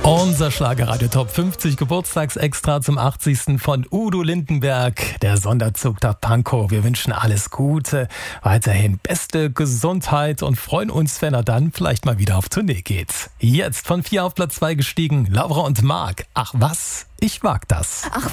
Unser Schlagerradio Top 50 Geburtstagsextra zum 80. von Udo Lindenberg, der Sonderzug der Pankow. Wir wünschen alles Gute, weiterhin beste Gesundheit und freuen uns, wenn er dann vielleicht mal wieder auf Tournee geht. Jetzt von 4 auf Platz 2 gestiegen, Laura und Marc. Ach was, ich mag das.